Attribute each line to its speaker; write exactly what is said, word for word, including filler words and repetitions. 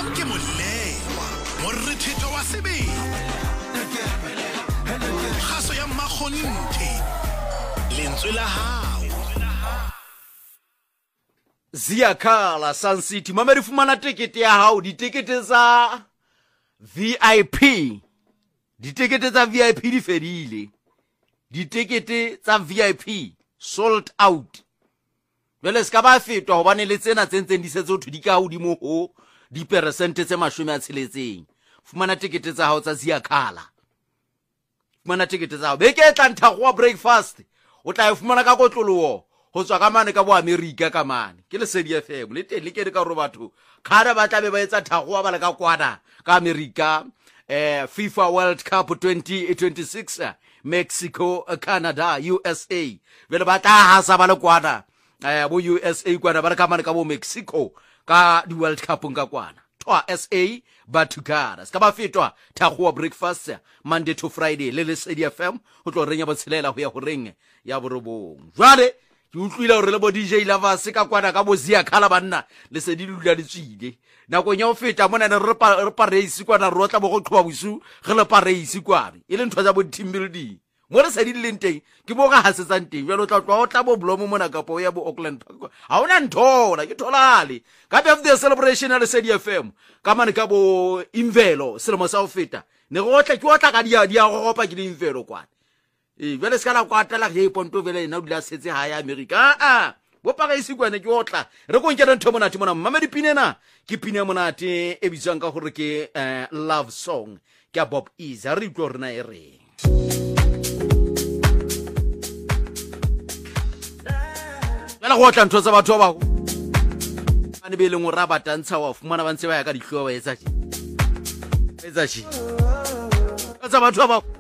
Speaker 1: ke molewa morithito wa sebele kgaso ya mmakgonthe lentswe la hao
Speaker 2: Ziyakhala Sun City mama re fumana ticket ya hao ditekete tsa V I P ditekete tsa V I P di fedile ditekete tsa V I P sold out jwale ska ba fetwa hobane le tsena tsentseng di setse ho di ka hodimo ho di percent tse mashome a tsheletseng fumana tikete tsa hao tsa Ziyakhala fumana tikete tsa hao beke e tla nthago wa breakfast o tla e fumana ka kotloloho ho tswa ka mane ka bo America ka mane ke le Lesedi F M le teng le ke ka ro batho khara ba tla be ba etsa thago wa bala ka kwana ka America eh FIFA World Cup twenty twenty-six Mexico, Canada, U S A vele ba tla hasa ba le kwana eh bo U S A kwana ba re ka mane ka bo Mexico ka di World Cup nka kwana twa S A ba tukara ska ba fetwa thago wa breakfast Monday to Friday le Lesedi F M ho tlo renya botshelela ho ya ho reng ya borobong jwale ke utlwile hore le bo D J Lovers ka kwana ka bo Ziyakhala banna le se di dula di tswile nako nya o feta mona ne re pa re pa race kwana re otla bo go qhwa busu re le pa race kwane e le ntho tsa bo team building mo re se di leng teng ke bo ga hasetsang teng jalo tla twa o tla bo blomo mona ka po ya bo Auckland Park ha ona nthola ke tholale ka birthday celebration ya Lesedi F M ka mane ka bo Imvelo selemo sa o feta ne go tla ke otla ka dia dia go gopa ke Imvelo kwana e vele skala kwa tla ke iponto vele na dula setse ha ya America a bo paga isikwane ke otla re go nkela ntho mona timona mama dipinena ke pina monate e bitsang ka gore ke love song ke Bob Easy re tlo rena e re vele go tla ntho tsa batho ba go ane be leng o ra batantsha wa fumana ba ntse ba ya ka dihloba etsa tshi etsa tshi tsa batho ba